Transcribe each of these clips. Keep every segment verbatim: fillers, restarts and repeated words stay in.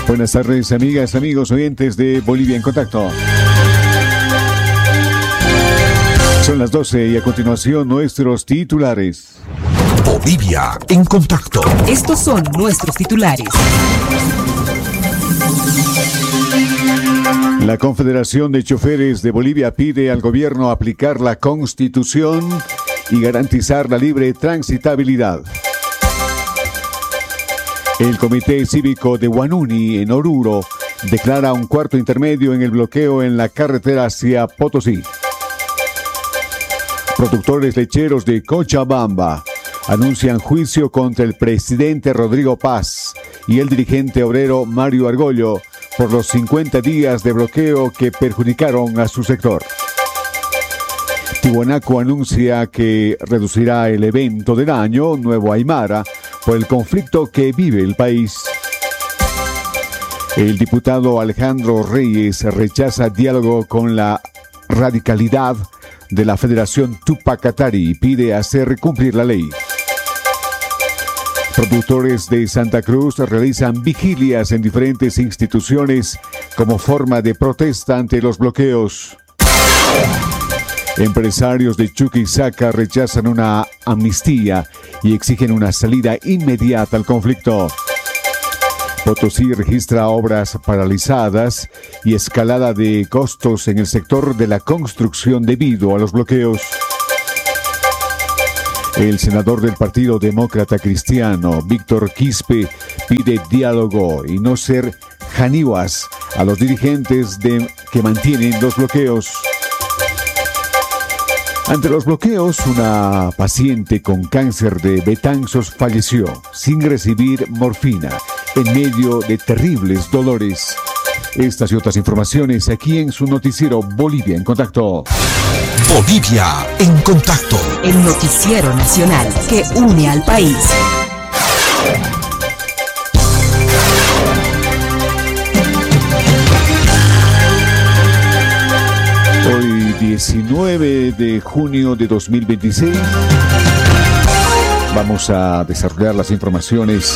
Buenas tardes, amigas, amigos, oyentes de Bolivia en Contacto. Son las doce y a continuación nuestros titulares. Bolivia en Contacto. Estos son nuestros titulares. La Confederación de Choferes de Bolivia pide al gobierno aplicar la Constitución y garantizar la libre transitabilidad. El Comité Cívico de Huanuni, en Oruro, declara un cuarto intermedio en el bloqueo en la carretera hacia Potosí. Productores lecheros de Cochabamba anuncian juicio contra el presidente Rodrigo Paz y el dirigente obrero Mario Argollo por los cincuenta días de bloqueo que perjudicaron a su sector. Tiwanaku anuncia que reducirá el evento del año Nuevo Aymara por el conflicto que vive el país. El diputado Alejandro Reyes rechaza diálogo con la radicalidad de la Federación Tupac Katari y pide hacer cumplir la ley. Productores de Santa Cruz realizan vigilias en diferentes instituciones como forma de protesta ante los bloqueos. Empresarios de Chuquisaca rechazan una amnistía y exigen una salida inmediata al conflicto. Potosí registra obras paralizadas y escalada de costos en el sector de la construcción debido a los bloqueos. El senador del Partido Demócrata Cristiano, Víctor Quispe, pide diálogo y no ser janiuas a los dirigentes de, que mantienen los bloqueos. Ante los bloqueos, una paciente con cáncer de Betanzos falleció sin recibir morfina en medio de terribles dolores. Estas y otras informaciones aquí en su noticiero Bolivia en Contacto. Bolivia en Contacto. El noticiero nacional que une al país. Hoy, diecinueve de junio de dos mil veintiséis, vamos a desarrollar las informaciones.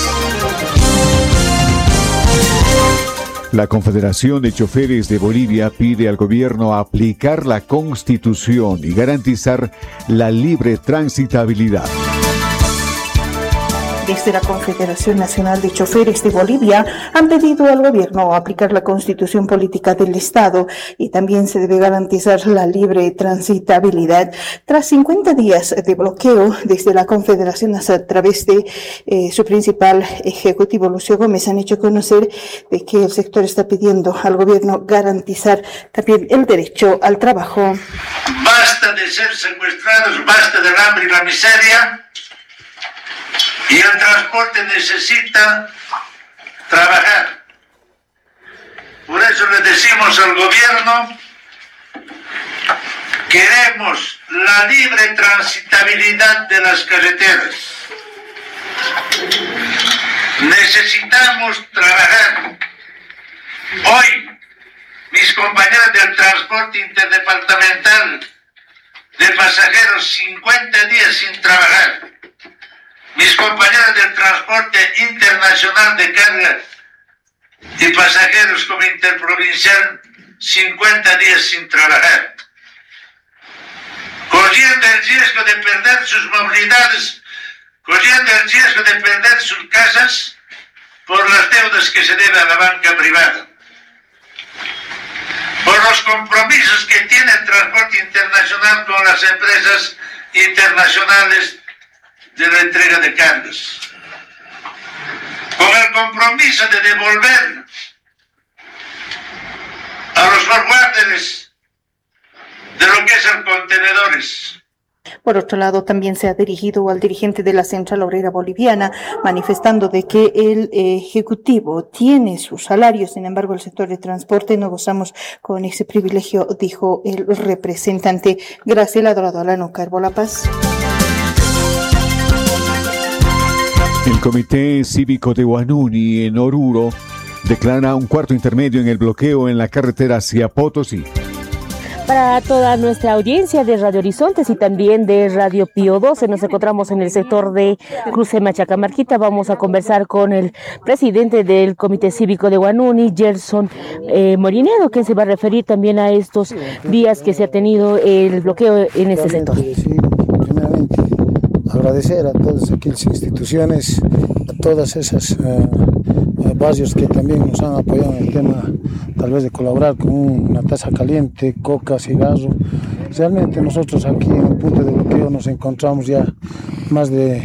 La Confederación de Choferes de Bolivia pide al gobierno aplicar la Constitución y garantizar la libre transitabilidad. Desde la Confederación Nacional de Choferes de Bolivia han pedido al gobierno aplicar la Constitución Política del Estado y también se debe garantizar la libre transitabilidad. Tras cincuenta días de bloqueo desde la Confederación a través de eh, su principal ejecutivo, Lucio Gómez, han hecho conocer de que el sector está pidiendo al gobierno garantizar también el derecho al trabajo. Basta de ser secuestrados, basta del hambre y la miseria. Y el transporte necesita trabajar. Por eso le decimos al gobierno, queremos la libre transitabilidad de las carreteras. Necesitamos trabajar. Hoy, mis compañeros del transporte interdepartamental de pasajeros, cincuenta días sin trabajar. Mis compañeros del transporte internacional de carga y pasajeros como interprovincial, cincuenta días sin trabajar. Corriendo el riesgo de perder sus movilidades, corriendo el riesgo de perder sus casas por las deudas que se debe a la banca privada. Por los compromisos que tiene el transporte internacional con las empresas internacionales de la entrega de cargas, con el compromiso de devolver a los forwarders de lo que es el contenedores. Por otro lado, también se ha dirigido al dirigente de la Central Obrera Boliviana, manifestando de que el Ejecutivo tiene su salario, sin embargo, el sector de transporte no gozamos con ese privilegio, dijo el representante. Graciela Dorado Alano, Carbo La Paz. El Comité Cívico de Huanuni, en Oruro, declara un cuarto intermedio en el bloqueo en la carretera hacia Potosí. Para toda nuestra audiencia de Radio Horizontes y también de Radio Pío doce, nos encontramos en el sector de Cruce Machacamarquita. Vamos a conversar con el presidente del Comité Cívico de Huanuni, Gerson eh, Morinedo, que se va a referir también a estos días que se ha tenido el bloqueo en este sector. Sí, primeramente, agradecer a todas aquellas instituciones, a todas esas uh, barrios que también nos han apoyado en el tema, tal vez de colaborar con una taza caliente, coca, cigarro. Realmente nosotros aquí en el punto de bloqueo nos encontramos ya más de,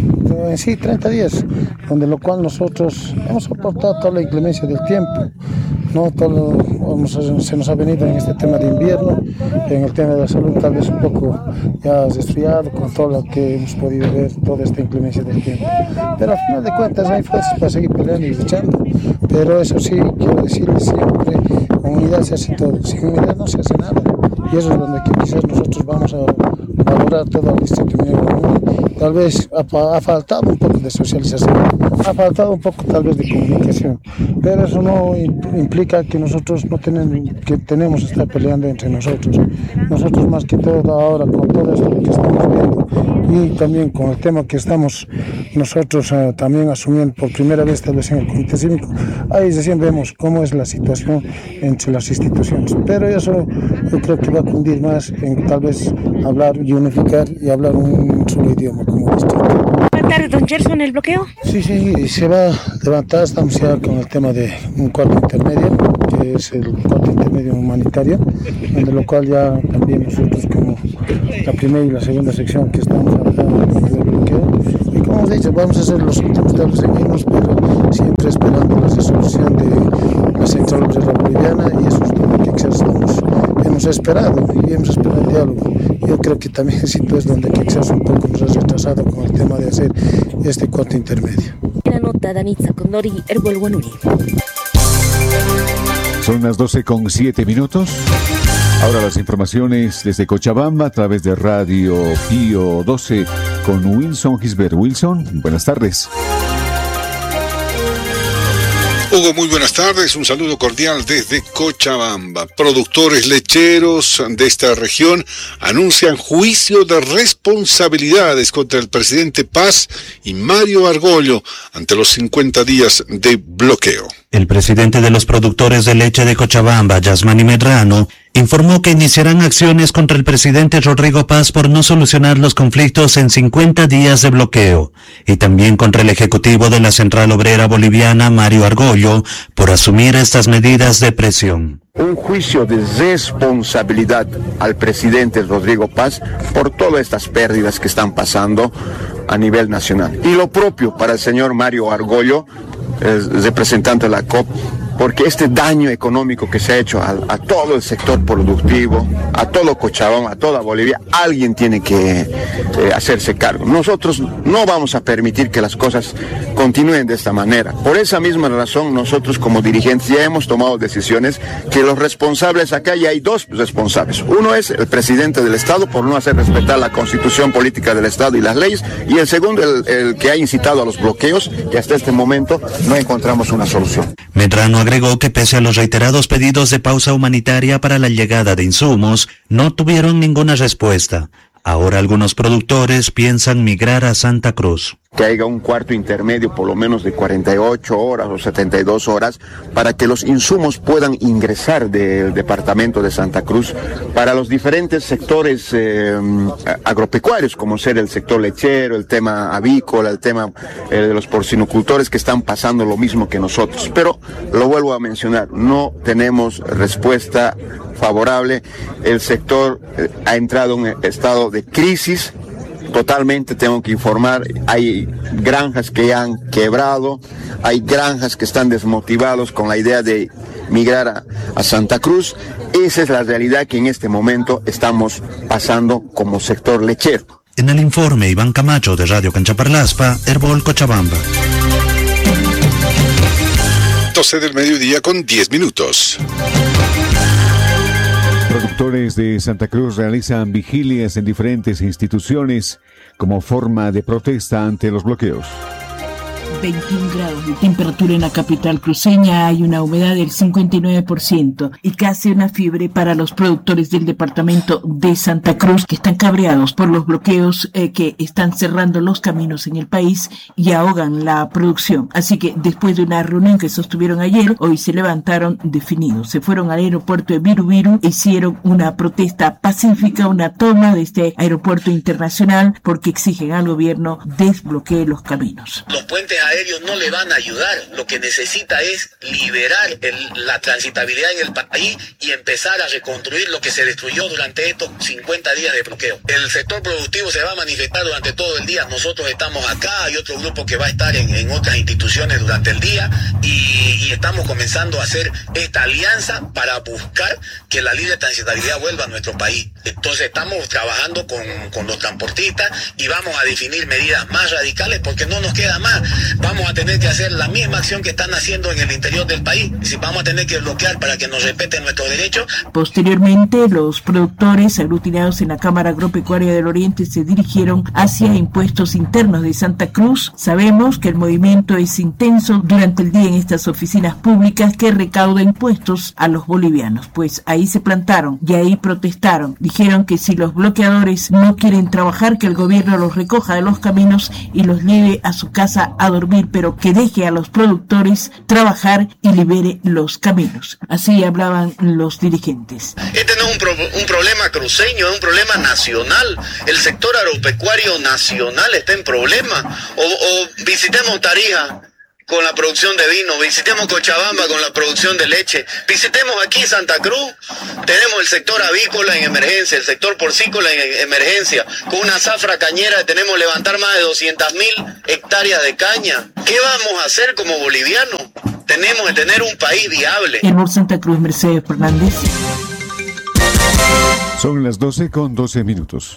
de sí, treinta días, donde lo cual nosotros hemos soportado toda la inclemencia del tiempo. No, todo lo, se nos ha venido en este tema de invierno, en el tema de la salud tal vez un poco ya resfriado con todo lo que hemos podido ver, toda esta inclemencia del tiempo. Pero al final de cuentas hay fuerzas para seguir peleando y luchando. Pero eso sí, quiero decirles siempre, con unidad se hace todo, sin unidad no se hace nada. Y eso es donde quizás nosotros vamos a valorar todo el distrito minero. Tal vez ha, ha faltado un poco de socialización, ha faltado un poco tal vez de comunicación, pero eso no implica que nosotros no tenemos que tenemos que estar peleando entre nosotros. Nosotros más que todo ahora con todo esto que estamos viendo y también con el tema que estamos nosotros uh, también asumiendo por primera vez tal vez en el Comité Cívico, ahí recién vemos cómo es la situación entre las instituciones, pero eso yo creo que va a cundir más en tal vez hablar y unificar y hablar un solo idioma como distrito. ¿Va a levantar don Gerson el bloqueo? Sí, sí, se va a levantar, estamos ya con el tema de un cuarto intermedio, que es el cuarto intermedio humanitario, donde lo cual ya también nosotros como la primera y la segunda sección que estamos hablando del bloqueo, y como hemos dicho, vamos a hacer los últimos de los seguimos, pero siempre esperando la resolución de la Central Obrera Boliviana, y eso es todo lo que quizás estamos, hemos esperado, y hemos esperado el diálogo. Yo creo que también es pues donde quizás un poco nos ha retrasado con el tema de hacer este cuarto intermedio. La nota Danitza Condori, Herbol Huanuni. Son las doce con siete minutos. Ahora las informaciones desde Cochabamba a través de Radio Pío doce con Wilson Gisbert. Wilson, buenas tardes. Hugo, muy buenas tardes, un saludo cordial desde Cochabamba. Productores lecheros de esta región anuncian juicio de responsabilidades contra el presidente Paz y Mario Argollo ante los cincuenta días de bloqueo. El presidente de los productores de leche de Cochabamba, Yasmani Medrano, informó que iniciarán acciones contra el presidente Rodrigo Paz por no solucionar los conflictos en cincuenta días de bloqueo, y también contra el ejecutivo de la Central Obrera Boliviana, Mario Argollo, por asumir estas medidas de presión. Un juicio de responsabilidad al presidente Rodrigo Paz por todas estas pérdidas que están pasando a nivel nacional. Y lo propio para el señor Mario Argollo, el representante de la C O P, porque este daño económico que se ha hecho a, a todo el sector productivo, a todo Cochabamba, a toda Bolivia, alguien tiene que eh, hacerse cargo. Nosotros no vamos a permitir que las cosas continúen de esta manera. Por esa misma razón, nosotros como dirigentes ya hemos tomado decisiones que los responsables acá, ya hay dos responsables. Uno es el presidente del Estado por no hacer respetar la Constitución política del Estado y las leyes, y el segundo, el, el que ha incitado a los bloqueos, y hasta este momento no encontramos una solución. Medrano agregó que pese a los reiterados pedidos de pausa humanitaria para la llegada de insumos, no tuvieron ninguna respuesta. Ahora algunos productores piensan migrar a Santa Cruz. Que haya un cuarto intermedio por lo menos de cuarenta y ocho horas o setenta y dos horas para que los insumos puedan ingresar del departamento de Santa Cruz para los diferentes sectores eh, agropecuarios, como ser el sector lechero, el tema avícola, el tema eh, de los porcinocultores, que están pasando lo mismo que nosotros. Pero lo vuelvo a mencionar, no tenemos respuesta favorable. El sector eh, ha entrado en un estado de crisis. Totalmente, tengo que informar, hay granjas que ya han quebrado, hay granjas que están desmotivados con la idea de migrar a, a Santa Cruz. Esa es la realidad que en este momento estamos pasando como sector lechero. En el informe, Iván Camacho de Radio Canchaparlaspa, Herbol Cochabamba. doce del mediodía con diez minutos. Productores de Santa Cruz realizan vigilias en diferentes instituciones como forma de protesta ante los bloqueos. veintiún grados de temperatura en la capital cruceña, hay una humedad del cincuenta y nueve por ciento y casi una fiebre para los productores del departamento de Santa Cruz, que están cabreados por los bloqueos eh, que están cerrando los caminos en el país y ahogan la producción. Así que después de una reunión que sostuvieron ayer, hoy se levantaron definidos. Se fueron al aeropuerto de Viru-Viru, hicieron una protesta pacífica, una toma de este aeropuerto internacional porque exigen al gobierno desbloquee los caminos. Los puentes aéreos no le van a ayudar, lo que necesita es liberar el, la transitabilidad en el país y empezar a reconstruir lo que se destruyó durante estos cincuenta días de bloqueo. El sector productivo se va a manifestar durante todo el día. Nosotros estamos acá, hay otro grupo que va a estar en, en otras instituciones durante el día y, y estamos comenzando a hacer esta alianza para buscar que la libre transitabilidad vuelva a nuestro país. Entonces estamos trabajando con, con los transportistas y vamos a definir medidas más radicales porque no nos queda más. Vamos a tener que hacer la misma acción que están haciendo en el interior del país. Si vamos a tener que bloquear para que nos respeten nuestros derechos. Posteriormente, los productores aglutinados en la Cámara Agropecuaria del Oriente se dirigieron hacia impuestos internos de Santa Cruz. Sabemos que el movimiento es intenso durante el día en estas oficinas públicas que recaudan impuestos a los bolivianos. Pues ahí se plantaron y ahí protestaron. Dijeron que si los bloqueadores no quieren trabajar, que el gobierno los recoja de los caminos y los lleve a su casa a dormir, pero que deje a los productores trabajar y libere los caminos. Así hablaban los dirigentes. Este no es un, pro, un problema cruceño, es un problema nacional. El sector agropecuario nacional está en problema. O, o visitemos Tarija con la producción de vino, visitemos Cochabamba con la producción de leche, visitemos aquí Santa Cruz, tenemos el sector avícola en emergencia, el sector porcícola en emergencia, con una zafra cañera tenemos levantar más de doscientas mil hectáreas de caña. ¿Qué vamos a hacer como bolivianos? Tenemos que tener un país viable. En Santa Cruz, Mercedes Fernández. Son las doce con doce minutos.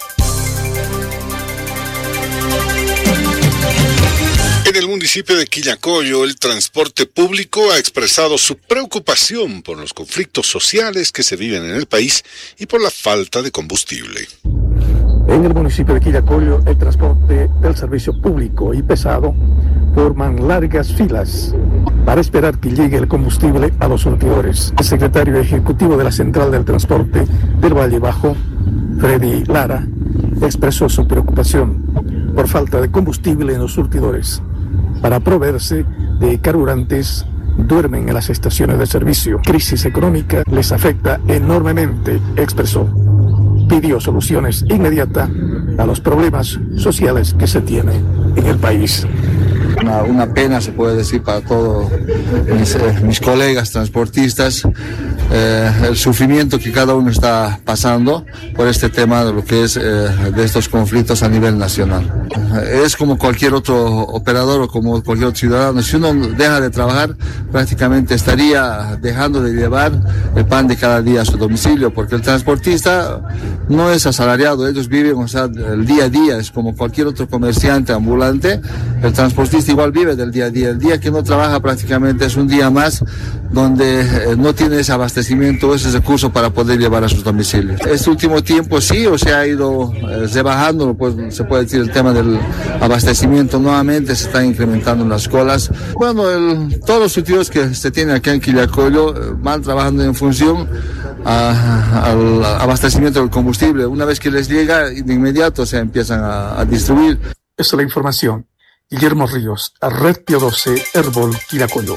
En el municipio de Quillacollo, el transporte público ha expresado su preocupación por los conflictos sociales que se viven en el país y por la falta de combustible. En el municipio de Quillacollo, el transporte del servicio público y pesado forman largas filas para esperar que llegue el combustible a los surtidores. El secretario ejecutivo de la Central del Transporte del Valle Bajo, Freddy Lara, expresó su preocupación por falta de combustible en los surtidores. Para proveerse de carburantes, duermen en las estaciones de servicio. Crisis económica les afecta enormemente, expresó. Pidió soluciones inmediatas a los problemas sociales que se tienen en el país. Una, una pena, se puede decir, para todos mis, eh, mis colegas transportistas, eh, el sufrimiento que cada uno está pasando por este tema de lo que es eh, de estos conflictos a nivel nacional. Es como cualquier otro operador o como cualquier otro ciudadano. Si uno deja de trabajar, prácticamente estaría dejando de llevar el pan de cada día a su domicilio, porque el transportista no es asalariado, ellos viven, o sea, el día a día, es como cualquier otro comerciante ambulante. El transportista igual vive del día a día. El día que no trabaja prácticamente es un día más donde eh, no tiene ese abastecimiento, ese recurso para poder llevar a sus domicilios. Este último tiempo sí, o sea, ha ido eh, rebajando, pues se puede decir, el tema del abastecimiento nuevamente, se están incrementando las colas. Bueno, el, todos los sitios que se tienen aquí en Quillacollo eh, van trabajando en función a, al abastecimiento del combustible. Una vez que les llega, de inmediato se empiezan a, a distribuir. Esa es la información. Guillermo Ríos, a Red Pio doce, Herbol, Quillacollo.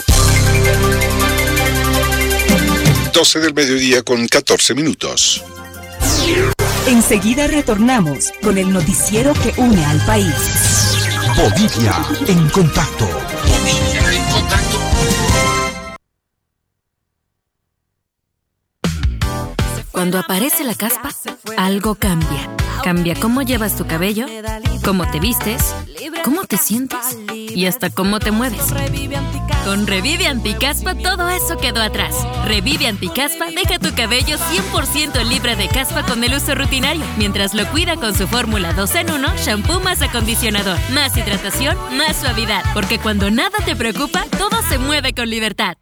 doce del mediodía con catorce minutos. Enseguida retornamos con el noticiero que une al país. Bolivia en contacto. Bolivia en contacto. Cuando aparece la caspa, algo cambia. Cambia cómo llevas tu cabello, cómo te vistes, cómo te sientes y hasta cómo te mueves. Con Revive Anticaspa todo eso quedó atrás. Revive Anticaspa deja tu cabello cien por ciento libre de caspa con el uso rutinario, mientras lo cuida con su fórmula dos en uno, shampoo más acondicionador, más hidratación, más suavidad. Porque cuando nada te preocupa, todo se mueve con libertad.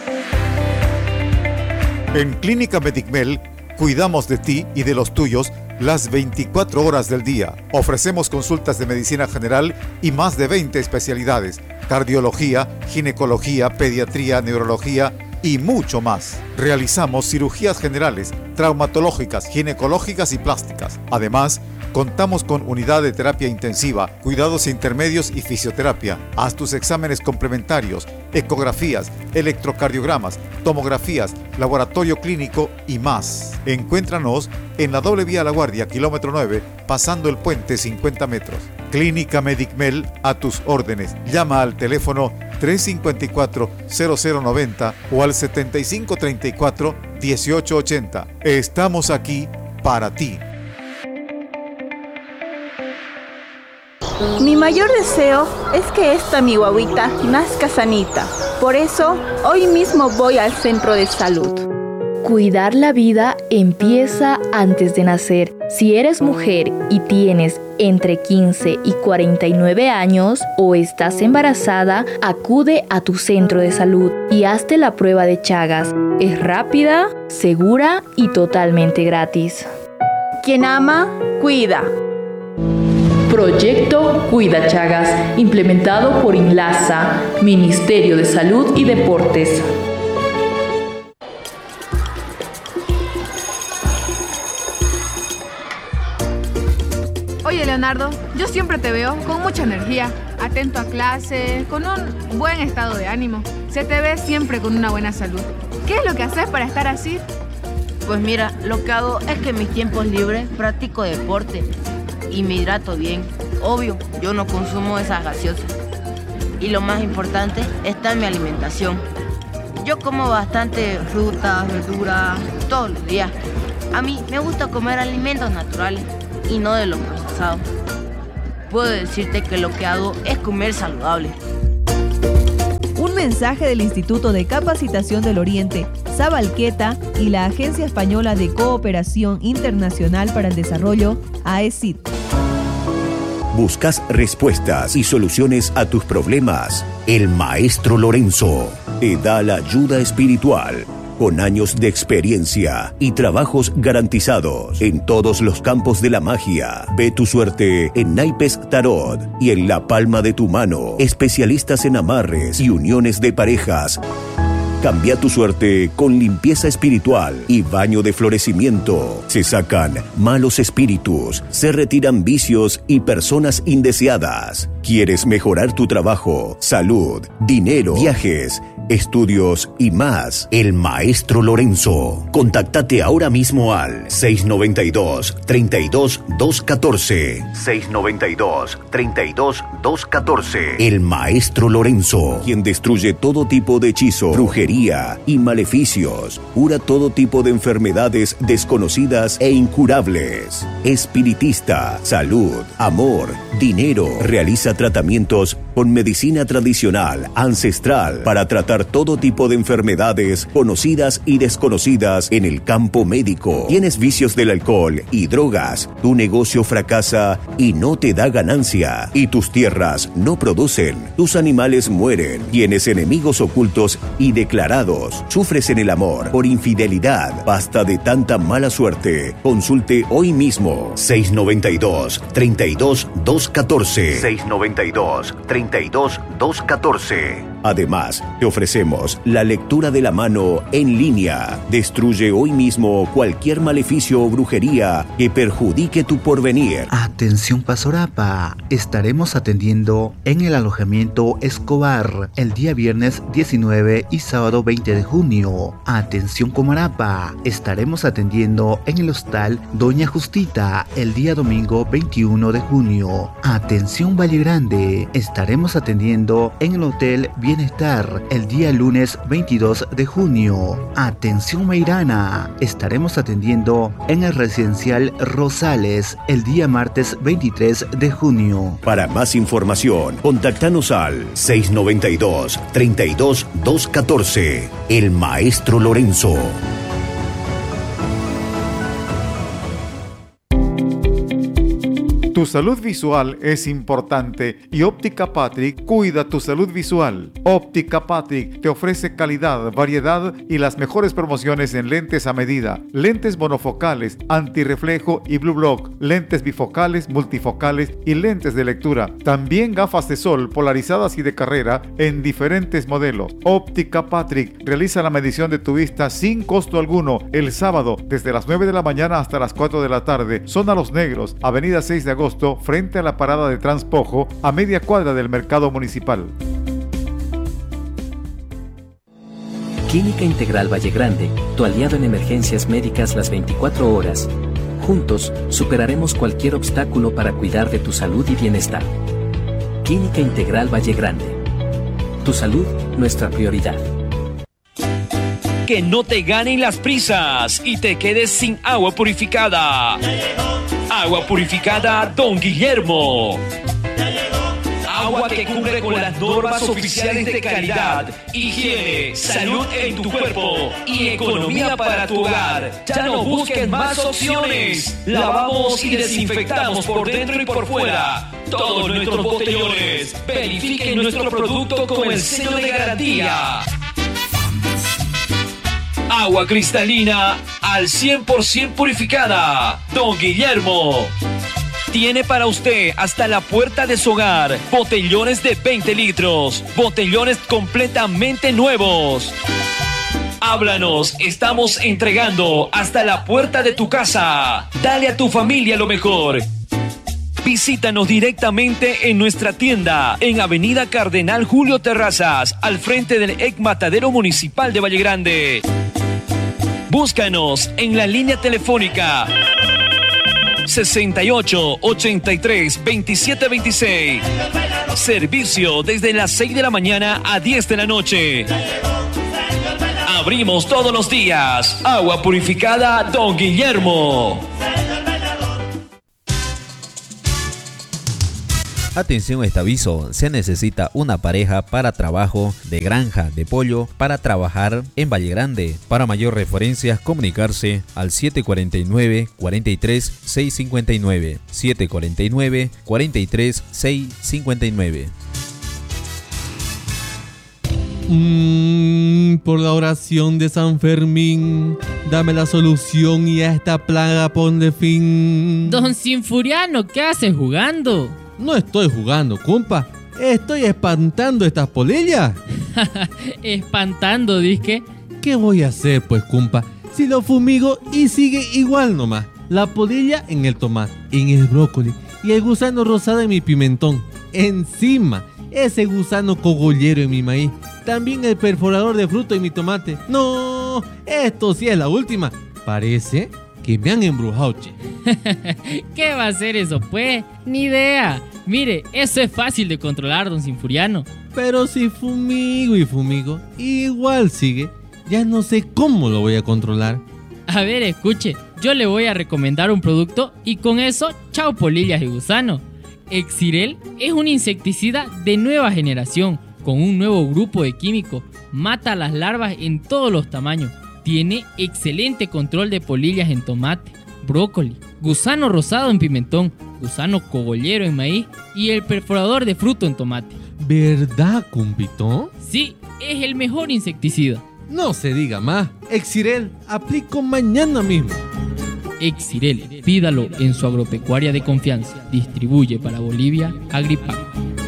En Clínica Medicmel cuidamos de ti y de los tuyos las veinticuatro horas del día. Ofrecemos consultas de medicina general y más de veinte especialidades: cardiología, ginecología, pediatría, neurología y mucho más. Realizamos cirugías generales, traumatológicas, ginecológicas y plásticas. Además, contamos con unidad de terapia intensiva, cuidados intermedios y fisioterapia. Haz tus exámenes complementarios, ecografías, electrocardiogramas, tomografías, laboratorio clínico y más. Encuéntranos en la doble vía La Guardia, kilómetro nueve, pasando el puente cincuenta metros. Clínica Medicmel, a tus órdenes. Llama al teléfono tres cinco cuatro, cero cero nueve cero o al setenta y cinco treinta y cuatro, dieciocho ochenta. Estamos aquí para ti. Mi mayor deseo es que esta mi guaguita nazca sanita. Por eso, hoy mismo voy al centro de salud. Cuidar la vida empieza antes de nacer. Si eres mujer y tienes entre quince y cuarenta y nueve años o estás embarazada, acude a tu centro de salud y hazte la prueba de Chagas. Es rápida, segura y totalmente gratis. Quien ama, cuida. Proyecto Cuida Chagas, implementado por INLASA, Ministerio de Salud y Deportes. Oye, Leonardo, yo siempre te veo con mucha energía, atento a clase, con un buen estado de ánimo. Se te ve siempre con una buena salud. ¿Qué es lo que haces para estar así? Pues mira, lo que hago es que en mis tiempos libres practico deporte y me hidrato bien. Obvio, yo no consumo esas gaseosas. Y lo más importante está en mi alimentación. Yo como bastante frutas, verduras, todos los días. A mí me gusta comer alimentos naturales y no de lo procesado. Puedo decirte que lo que hago es comer saludable. Un mensaje del Instituto de Capacitación del Oriente, Sabalqueta y la Agencia Española de Cooperación Internacional para el Desarrollo, A E C I D. ¿Buscas respuestas y soluciones a tus problemas? El Maestro Lorenzo te da la ayuda espiritual, con años de experiencia y trabajos garantizados en todos los campos de la magia. Ve tu suerte en naipes tarot y en la palma de tu mano. Especialistas en amarres y uniones de parejas. Cambia tu suerte con limpieza espiritual y baño de florecimiento. Se sacan malos espíritus, se retiran vicios y personas indeseadas. ¿Quieres mejorar tu trabajo, salud, dinero, viajes, estudios y más? El Maestro Lorenzo. Contáctate ahora mismo al seis noventa y dos, treinta y dos, doscientos catorce. seis noventa y dos, treinta y dos, doscientos catorce. El Maestro Lorenzo, quien destruye todo tipo de hechizo, brujería y maleficios, cura todo tipo de enfermedades desconocidas e incurables. Espiritista, salud, amor, dinero. Realiza tratamientos con medicina tradicional, ancestral, para tratar todo tipo de enfermedades conocidas y desconocidas en el campo médico. Tienes vicios del alcohol y drogas, tu negocio fracasa y no te da ganancia, y tus tierras no producen, tus animales mueren, tienes enemigos ocultos y declarados, sufres en el amor por infidelidad, basta de tanta mala suerte. Consulte hoy mismo. seis noventa y dos, treinta y dos, doscientos catorce. seis noventa y dos, treinta y dos, doscientos catorce. Además, te ofrecemos la lectura de la mano en línea. Destruye hoy mismo cualquier maleficio o brujería que perjudique tu porvenir. Atención Pasorapa, estaremos atendiendo en el alojamiento Escobar el día viernes diecinueve y sábado veinte de junio. Atención Comarapa, estaremos atendiendo en el hostal Doña Justita el día domingo veintiuno de junio. Atención Valle Grande, estaremos atendiendo en el hotel Bienestar el día lunes veintidós de junio. Atención Meirana, estaremos atendiendo en el residencial Rosales el día martes veintitrés de junio. Para más información, contáctanos al seis noventa y dos, treinta y dos, doscientos catorce. El Maestro Lorenzo. Tu salud visual es importante y Óptica Patrick cuida tu salud visual. Óptica Patrick te ofrece calidad, variedad y las mejores promociones en lentes a medida, lentes monofocales, antirreflejo y blue block, lentes bifocales, multifocales y lentes de lectura. También gafas de sol polarizadas y de carrera en diferentes modelos. Óptica Patrick realiza la medición de tu vista sin costo alguno el sábado desde las nueve de la mañana hasta las cuatro de la tarde. Zona Los Negros, avenida seis de agosto, frente a la parada de Transpojo, a media cuadra del mercado municipal. Clínica Integral Valle Grande, tu aliado en emergencias médicas las veinticuatro horas. Juntos, superaremos cualquier obstáculo para cuidar de tu salud y bienestar. Clínica Integral Valle Grande. Tu salud, nuestra prioridad. Que no te ganen las prisas y te quedes sin agua purificada. Agua purificada Don Guillermo. Agua que cumple con las normas oficiales de calidad, higiene, salud en tu cuerpo y economía para tu hogar. Ya no busques más opciones. Lavamos y desinfectamos por dentro y por fuera todos nuestros botellones. Verifiquen nuestro producto con el sello de garantía. Agua cristalina al cien por ciento purificada. Don Guillermo tiene para usted hasta la puerta de su hogar botellones de veinte litros, botellones completamente nuevos. Háblanos, estamos entregando hasta la puerta de tu casa. Dale a tu familia lo mejor. Visítanos directamente en nuestra tienda en Avenida Cardenal Julio Terrazas, al frente del E C Matadero Municipal de Valle Grande. Búscanos en la línea telefónica sesenta y ocho, ochenta y tres, veintisiete veintiséis. Servicio desde las seis de la mañana a diez de la noche. Abrimos todos los días. Agua purificada Don Guillermo. Atención a este aviso, se necesita una pareja para trabajo de granja de pollo para trabajar en Valle Grande. Para mayor referencia, comunicarse al siete cuatro nueve, cuatro tres, seis cinco nueve, siete cuatro nueve, cuatro tres, seis cinco nueve. Mm, por la oración de San Fermín, dame la solución y a esta plaga ponle fin. Don Sinfuriano, ¿qué haces jugando? No estoy jugando, compa. Estoy espantando estas polillas. Espantando, disque. ¿Qué voy a hacer, pues, compa? Si lo fumigo y sigue igual nomás. La polilla en el tomate, en el brócoli y el gusano rosado en mi pimentón. Encima, ese gusano cogollero en mi maíz. También el perforador de fruto en mi tomate. No, esto sí es la última. Parece que me han embrujado, che. ¿Qué va a hacer eso, pues? Ni idea. Mire, eso es fácil de controlar, don Sinfuriano. Pero si fumigo y fumigo, igual sigue. Ya no sé cómo lo voy a controlar. A ver, escuche. Yo le voy a recomendar un producto y con eso, chao polillas y gusano. Exirel es un insecticida de nueva generación con un nuevo grupo de químicos. Mata a las larvas en todos los tamaños. Tiene excelente control de polillas en tomate, brócoli, gusano rosado en pimentón, gusano cogollero en maíz y el perforador de fruto en tomate. ¿Verdad, compito? Sí, es el mejor insecticida. No se diga más. Exirel, aplico mañana mismo. Exirel, pídalo en su agropecuaria de confianza. Distribuye para Bolivia Agripac.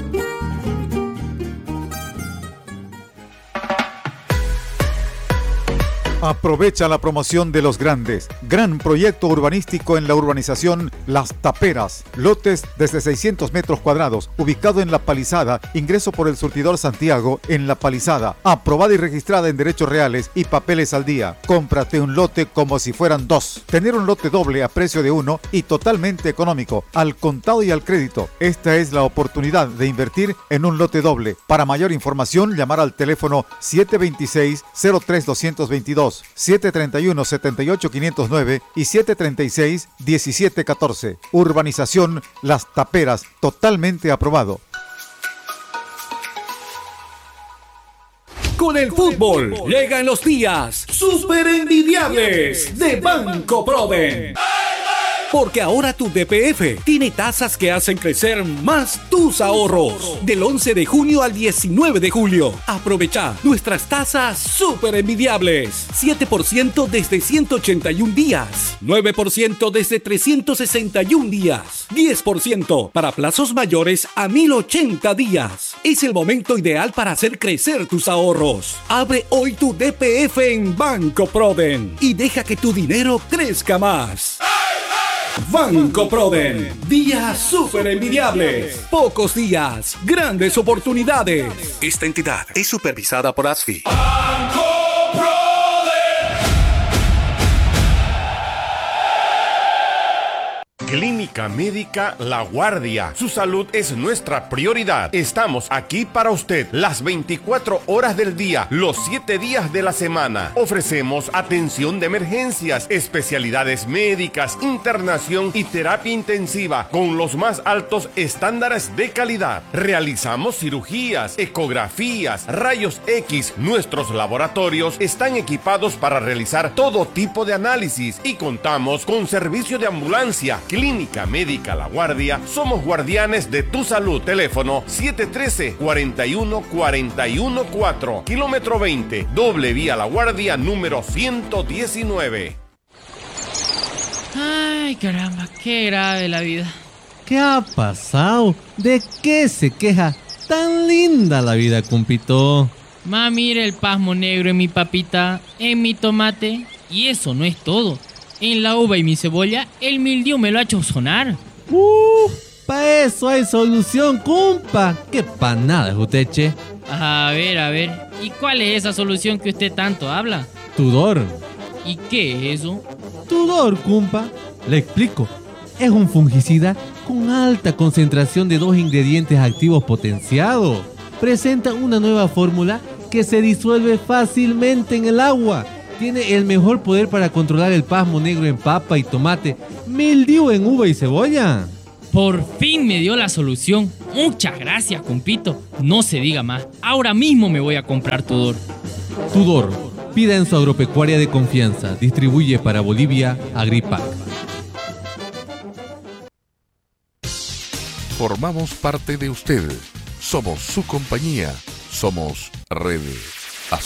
Aprovecha la promoción de los grandes. Gran proyecto urbanístico en la urbanización Las Taperas. Lotes desde seiscientos metros cuadrados, ubicado en La Palizada, ingreso por el surtidor Santiago en La Palizada. Aprobada y registrada en derechos reales y papeles al día. Cómprate un lote como si fueran dos. Tener un lote doble a precio de uno y totalmente económico, al contado y al crédito. Esta es la oportunidad de invertir en un lote doble. Para mayor información, llamar al teléfono siete dos seis, cero tres dos dos dos. siete tres uno, siete ocho cinco cero nueve y siete tres seis, uno siete uno cuatro. Urbanización Las Taperas, totalmente aprobado. Con el fútbol llegan los días super envidiables de Banco Proven. Porque ahora tu D P F tiene tasas que hacen crecer más tus ahorros. Del once de junio al diecinueve de julio. Aprovecha nuestras tasas súper envidiables. siete por ciento desde ciento ochenta y un días. nueve por ciento desde trescientos sesenta y un días. diez por ciento para plazos mayores a mil ochenta días. Es el momento ideal para hacer crecer tus ahorros. Abre hoy tu D P F en Banco Proden y deja que tu dinero crezca más. Banco Proden. Días súper envidiables. Pocos días, grandes oportunidades. Esta entidad es supervisada por A S F I. Banco Clínica Médica La Guardia. Su salud es nuestra prioridad. Estamos aquí para usted las veinticuatro horas del día, los siete días de la semana. Ofrecemos atención de emergencias, especialidades médicas, internación y terapia intensiva con los más altos estándares de calidad. Realizamos cirugías, ecografías, rayos X. Nuestros laboratorios están equipados para realizar todo tipo de análisis y contamos con servicio de ambulancia. Clínica Médica La Guardia, somos guardianes de tu salud. Teléfono siete uno tres, cuatro uno cuatro uno cuatro, kilómetro veinte, doble vía La Guardia número ciento diecinueve. Ay, caramba, qué grave la vida. ¿Qué ha pasado? ¿De qué se queja? Tan linda la vida, compito. Ma, mira el pasmo negro en mi papita, en mi tomate. Y eso no es todo. En la uva y mi cebolla, el mildiu me lo ha hecho sonar. Uh, pa' eso hay solución, compa. Qué panada es usted, che. A ver, a ver. ¿Y cuál es esa solución que usted tanto habla? Tudor. ¿Y qué es eso? Tudor, compa. Le explico. Es un fungicida con alta concentración de dos ingredientes activos potenciados. Presenta una nueva fórmula que se disuelve fácilmente en el agua. Tiene el mejor poder para controlar el pasmo negro en papa y tomate, mildiu en uva y cebolla. Por fin me dio la solución. Muchas gracias, compito. No se diga más. Ahora mismo me voy a comprar Tudor. Tudor, pida en su agropecuaria de confianza. Distribuye para Bolivia Agripac. Formamos parte de usted. Somos su compañía. Somos Redes.